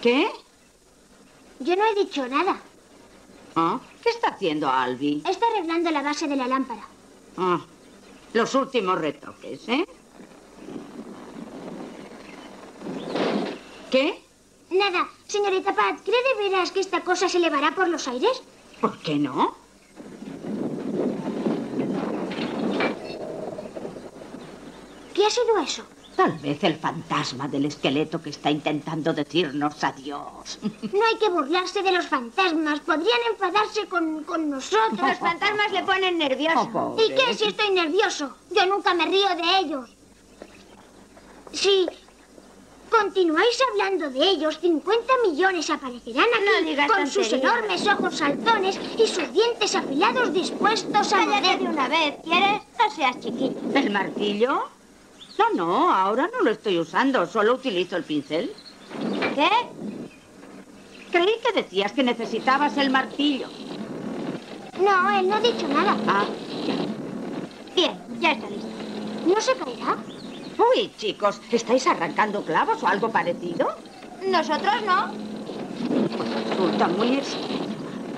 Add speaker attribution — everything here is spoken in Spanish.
Speaker 1: ¿Qué?
Speaker 2: Yo no he dicho nada.
Speaker 1: ¿Ah? ¿Qué está haciendo Albi?
Speaker 2: Está arreglando la base de la lámpara.
Speaker 1: Ah, los últimos retoques, ¿eh? ¿Qué?
Speaker 2: Nada. Señorita Pat, ¿cree de veras que esta cosa se elevará por los aires?
Speaker 1: ¿Por qué no?
Speaker 2: ¿Qué ha sido eso?
Speaker 1: Tal vez el fantasma del esqueleto que está intentando decirnos adiós.
Speaker 2: No hay que burlarse de los fantasmas. Podrían enfadarse con nosotros.
Speaker 3: Los fantasmas le ponen nervioso.
Speaker 1: Oh,
Speaker 2: ¿Y qué si estoy nervioso? Yo nunca me río de ellos. Si continuáis hablando de ellos, 50 millones aparecerán aquí
Speaker 3: No digas
Speaker 2: con sus
Speaker 3: tonterías.
Speaker 2: enormes ojos saltones y sus dientes afilados dispuestos a
Speaker 3: Cállate
Speaker 2: morder.
Speaker 3: de una vez, ¿quieres? No seas chiquillo.
Speaker 1: ¿El martillo? No, ahora no lo estoy usando. Solo utilizo el pincel.
Speaker 3: ¿Qué?
Speaker 1: Creí que decías que necesitabas el martillo.
Speaker 2: No, él no ha dicho nada.
Speaker 1: Ah,
Speaker 3: Bien, ya está listo.
Speaker 2: ¿No se caerá?
Speaker 1: uy, chicos, ¿estáis arrancando clavos o algo parecido?
Speaker 3: Nosotros no.
Speaker 1: Pues resulta muy extraño.